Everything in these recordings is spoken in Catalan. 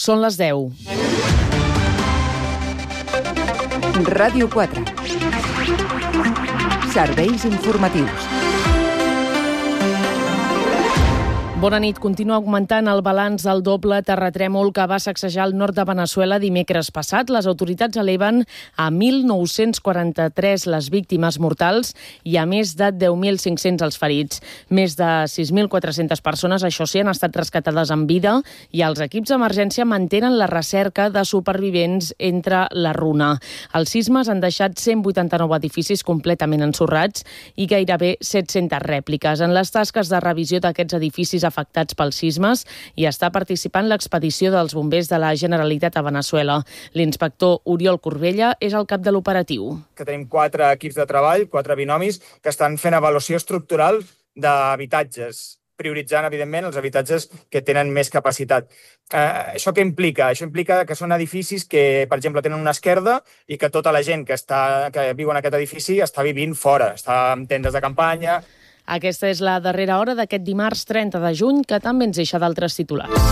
Són les 10. Ràdio 4. Serveis informatius. Bona nit. Continua augmentant el balanç del doble terratrèmol que va sacsejar el nord de Veneçuela dimecres passat. Les autoritats eleven a 1.943 les víctimes mortals i a més de 10.500 els ferits. Més de 6.400 persones, això sí, han estat rescatades en vida i els equips d'emergència mantenen la recerca de supervivents entre la runa. Els sismes han deixat 189 edificis completament ensorrats i gairebé 700 rèpliques. En les tasques de revisió d'aquests edificis afectats pels sismes i està participant l'expedició dels bombers de la Generalitat a Veneçuela. L'inspector Oriol Corbella és el cap de l'operatiu. Que tenim 4 equips de treball, 4 binomis, que estan fent avaluació estructural d'habitatges, prioritzant, evidentment, els habitatges que tenen més capacitat. Això què implica? Això implica que són edificis que, per exemple, tenen una esquerda i que tota la gent que viu en aquest edifici està vivint fora, està en tendes de campanya. Aquesta és la darrera hora d'aquest dimarts 30 de juny, que també ens deixa d'altres titulars.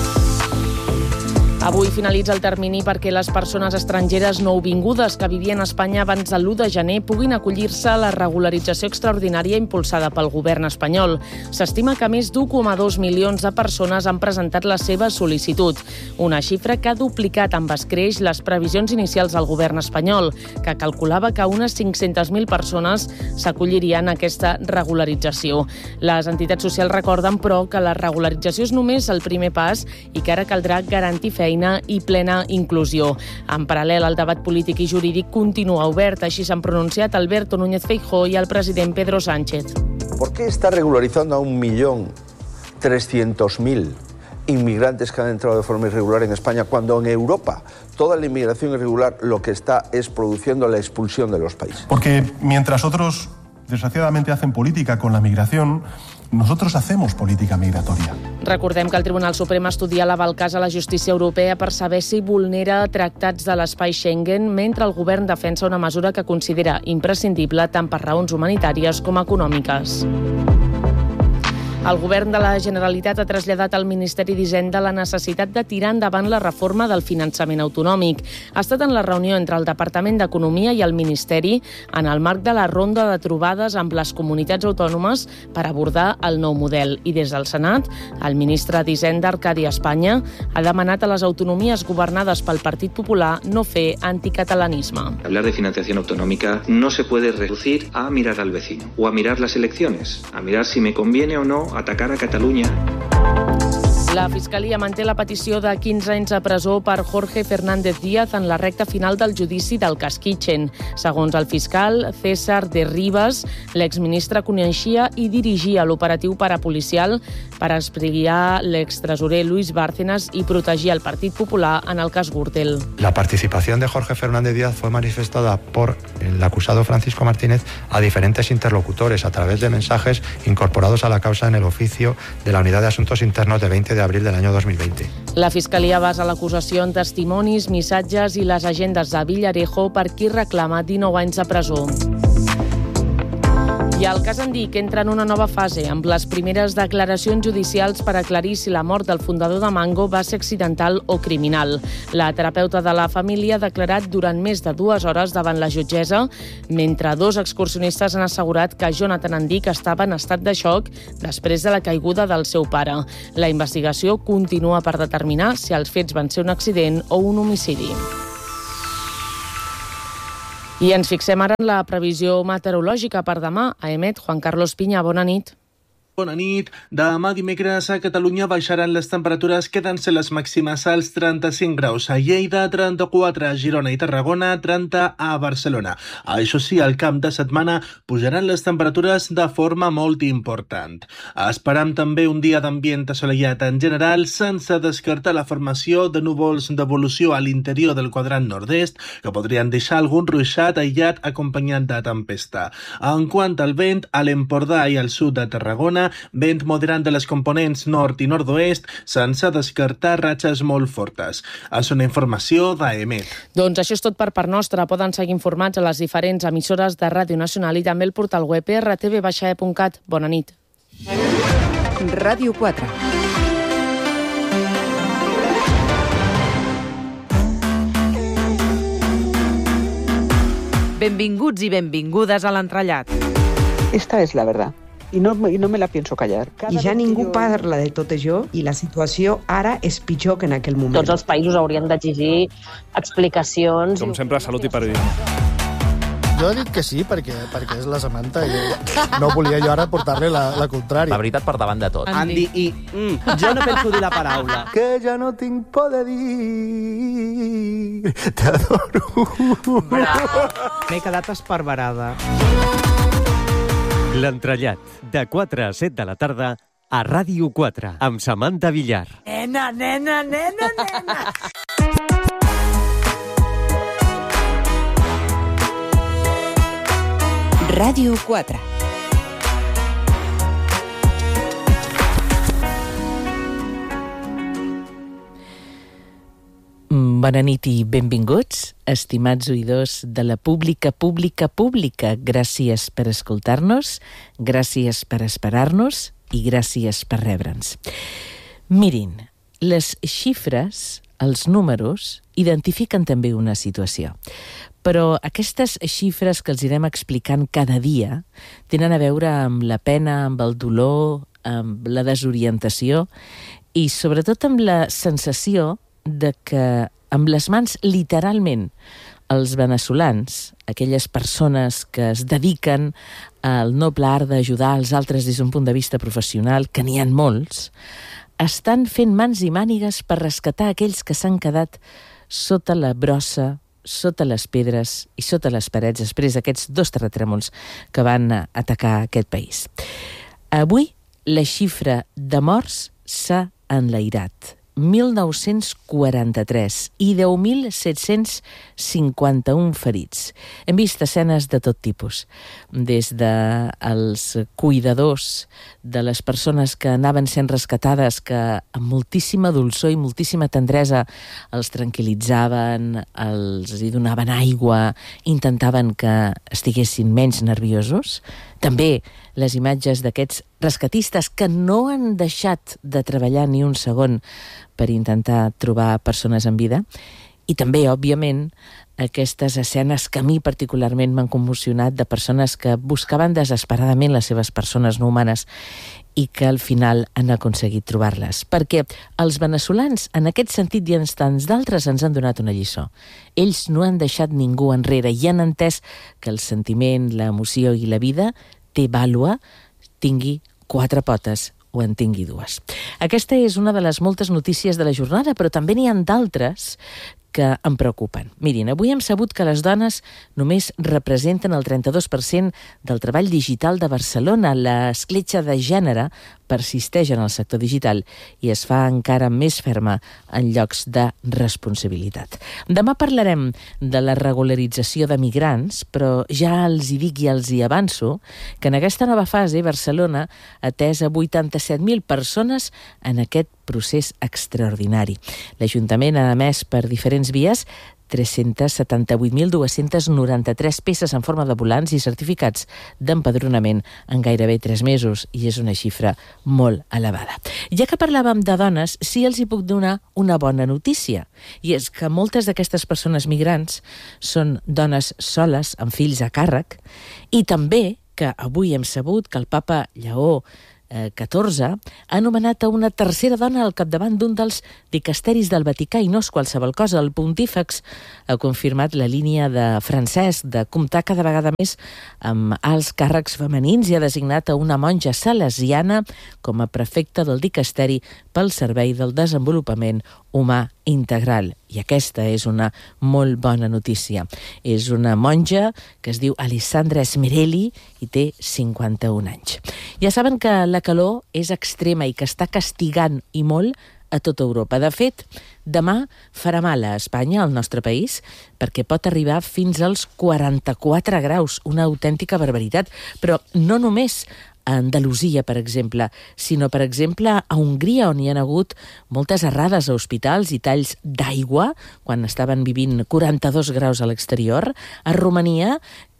Avui finalitza el termini perquè les persones estrangeres nouvingudes que vivien a Espanya abans de l'1 de gener puguin acollir-se a la regularització extraordinària impulsada pel govern espanyol. S'estima que més d'1,2 milions de persones han presentat la seva sol·licitud, una xifra que ha duplicat amb escreix les previsions inicials del govern espanyol, que calculava que unes 500.000 persones s'acollirien a aquesta regularització. Les entitats socials recorden, però, que la regularització és només el primer pas i que ara caldrà garantir feina i plena inclusió. En paral·lel, el debat polític i jurídic continua obert. Així s'han pronunciat Alberto Núñez Feijóo i el president Pedro Sánchez. ¿Por qué está regularizando a 1.300.000 inmigrantes que han entrado de forma irregular en España cuando en Europa toda la inmigración irregular lo que está es produciendo la expulsión de los países? Porque mientras otros, desgraciadamente, hacen política con la migración, nosotros hacemos política migratoria. Recordem que el Tribunal Suprem estudiava el cas a la justícia europea per saber si vulnera tractats de l'espai Schengen, mentre el govern defensa una mesura que considera imprescindible tant per raons humanitàries com econòmiques. El govern de la Generalitat ha traslladat al Ministeri d'Hisenda la necessitat de tirar endavant la reforma del finançament autonòmic. Ha estat en la reunió entre el Departament d'Economia i el Ministeri en el marc de la ronda de trobades amb les comunitats autònomes per abordar el nou model. I des del Senat, el ministre d'Hisenda, Arcadi Espanya, ha demanat a les autonomies governades pel Partit Popular no fer anticatalanisme. Hablar de financiación autonómica no se puede reducir a mirar al vecino o a mirar las elecciones, a mirar si me conviene o no atacar a Catalunya. La Fiscalia manté la petició de 15 anys de presó per Jorge Fernández Díaz en la recta final del judici del cas Kitchen. Segons el fiscal César de Ribas, l'exministre coneixia i dirigia l'operatiu parapolicial per espiar l'extresorer Luis Bárcenas i protegir el Partit Popular en el cas Gürtel. La participación de Jorge Fernández Díaz fue manifestada por el acusado Francisco Martínez a diferentes interlocutores a través de mensajes incorporados a la causa en el oficio de la Unidad de Asuntos Internos de 20 de abril del año 2020. La Fiscalia basa l'acusació en testimonis, missatges i les agendes de Villarejo, per qui reclama 19 anys de presó. I el cas Andic entra en una nova fase, amb les primeres declaracions judicials per aclarir si la mort del fundador de Mango va ser accidental o criminal. La terapeuta de la família ha declarat durant més de 2 hores davant la jutgessa, mentre 2 excursionistes han assegurat que Jonathan Andic estava en estat de xoc després de la caiguda del seu pare. La investigació continua per determinar si els fets van ser un accident o un homicidi. I ens fixem ara en la previsió meteorològica per demà. A EMET, Juan Carlos Piña, bona nit. Bona nit. Demà dimecres a Catalunya baixaran les temperatures, quedant-se les màximes als 35 graus a Lleida, 34 a Girona i Tarragona, 30 a Barcelona. Això sí, al cap de setmana pujaran les temperatures de forma molt important. Esperam també un dia d'ambient assolellat en general, sense descartar la formació de núvols d'evolució a l'interior del quadrant nord-est, que podrien deixar algun ruixat aïllat acompanyat de tempesta. En quant al vent, a l'Empordà i al sud de Tarragona, vent moderant de les components nord i nord-oest, sense descartar ratxes molt fortes. És una informació d'EMET. Doncs això és tot per part nostra. Poden seguir informats a les diferents emissores de Ràdio Nacional i també el portal web rtv-e.cat. Bona nit. Ràdio 4. Benvinguts i benvingudes a l'entrellat. Esta es la verdad. Y no me la pienso callar. I ja ningú parla de tot això i la situació ara és pitjor que en aquell moment. Tots els països haurien d'exigir explicacions. Com sempre, salut i periodisme. Jo dic que sí, perquè és la Samantha i no volia jo ara portar-li la contrària. La veritat per davant de tot. Andy i... jo no penso dir la paraula. Que ja no tinc por de dir... T'adoro. M'he quedat esparverada. L'entrellat, de 4 a 7 de la tarda, a Ràdio 4, amb Samantha Villar. Nena, nena, nena, nena. Ràdio 4. Bona nit i benvinguts, estimats oïdors de la pública. Gràcies per escoltar-nos, gràcies per esperar-nos i gràcies per rebre'ns. Mirin, les xifres, els números, identifiquen també una situació. Però aquestes xifres que els irem explicant cada dia tenen a veure amb la pena, amb el dolor, amb la desorientació i sobretot amb la sensació de que amb les mans, literalment, els veneçolans, aquelles persones que es dediquen al noble art d'ajudar els altres des d'un punt de vista professional, que n'hi ha molts, estan fent mans i mànigues per rescatar aquells que s'han quedat sota la brossa, sota les pedres i sota les parets després d'aquests 2 terratrèmols que van atacar aquest país. Avui, la xifra de morts s'ha enlairat. 1.943 i 10.751 ferits. Hem vist escenes de tot tipus, des dels cuidadors, de les persones que anaven sent rescatades, que amb moltíssima dolçor i moltíssima tendresa els tranquil·litzaven, els hi donaven aigua, intentaven que estiguessin menys nerviosos. També les imatges d'aquests rescatistes que no han deixat de treballar ni un segon per intentar trobar persones en vida. I també, òbviament, aquestes escenes que a mi particularment m'han commocionat de persones que buscaven desesperadament les seves persones no humanes i que al final han aconseguit trobar-les. Perquè els veneçolans, en aquest sentit i en tants d'altres, ens han donat una lliçó. Ells no han deixat ningú enrere i han entès que el sentiment, l'emoció i la vida té vàlua, tingui 4 potes o en tingui 2. Aquesta és una de les moltes notícies de la jornada, però també n'hi ha d'altres que em preocupen. Mirin, avui hem sabut que les dones només representen el 32% del treball digital de Barcelona. L'escletxa de gènere persisteix en el sector digital i es fa encara més ferma en llocs de responsabilitat. Demà parlarem de la regularització de migrants, però ja els hi dic i els hi avanço que en aquesta nova fase Barcelona ha atès a 87.000 persones en aquest procés extraordinari. L'Ajuntament ha emès per diferents vies 378.293 peces en forma de volants i certificats d'empadronament en gairebé 3 mesos, i és una xifra molt elevada. Ja que parlàvem de dones, sí els hi puc donar una bona notícia, i és que moltes d'aquestes persones migrants són dones soles, amb fills a càrrec, i també que avui hem sabut que el papa Lleó XIV ha nomenat a una tercera dona al capdavant d'un dels dicasteris del Vaticà, i no és qualsevol cosa. El pontífex ha confirmat la línia de Francesc de comptar cada vegada més amb alts càrrecs femenins i ha designat a una monja salesiana com a prefecta del dicasteri pel Servei del Desenvolupament Humà Integral. I aquesta és una molt bona notícia. És una monja que es diu Alessandra Smerelli i té 51 anys. Ja saben que la calor és extrema i que està castigant i molt a tota Europa. De fet, demà farà mal a Espanya, al nostre país, perquè pot arribar fins als 44 graus, una autèntica barbaritat. Però no només a Andalusia, per exemple, sinó, per exemple, a Hongria, on hi ha hagut moltes errades a hospitals i talls d'aigua quan estaven vivint 42 graus a l'exterior, a Romania,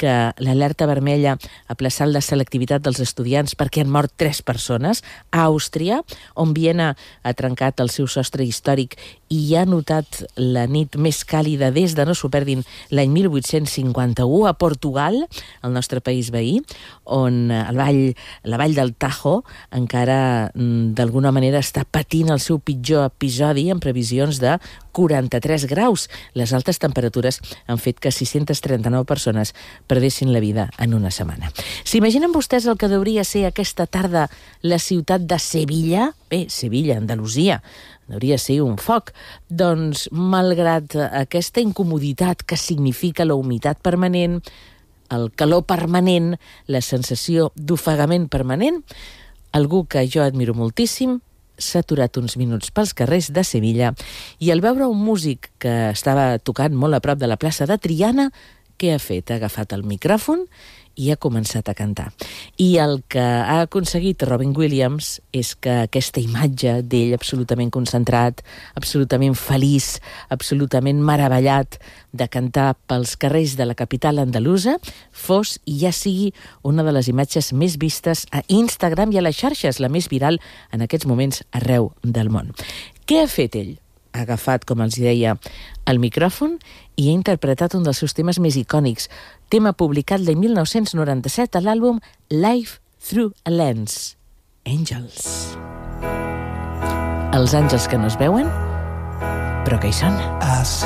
que l'alerta vermella ha plaçat la selectivitat dels estudiants perquè han mort 3 persones. A Àustria, on Viena ha trencat el seu sostre històric i ha notat la nit més càlida des de no s'ho perdin l'any 1851. A Portugal, el nostre país veí, on la vall del Tajo encara d'alguna manera està patint el seu pitjor episodi en previsions de 43 graus. Les altes temperatures han fet que 639 persones perdessin la vida en una setmana. S'imaginen vostès el que hauria ser aquesta tarda la ciutat de Sevilla? Bé, Sevilla, Andalusia. Hauria ser un foc. Doncs, malgrat aquesta incomoditat que significa la humitat permanent, el calor permanent, la sensació d'ofegament permanent, algú que jo admiro moltíssim s'ha aturat uns minuts pels carrers de Sevilla i al veure un músic que estava tocant molt a prop de la plaça de Triana, què ha fet? Ha agafat el micròfon i ha començat a cantar. I el que ha aconseguit Robin Williams és que aquesta imatge d'ell absolutament concentrat, absolutament feliç, absolutament meravellat de cantar pels carrers de la capital andalusa fos i ja sigui una de les imatges més vistes a Instagram i a les xarxes, la més viral en aquests moments arreu del món. Què ha fet ell? Ha agafat, com els deia, el micròfon i ha interpretat un dels seus temes més icònics, tema publicat l'any 1997 a l'àlbum Life Through a Lens, Angels. Els àngels que no es veuen, però que hi són.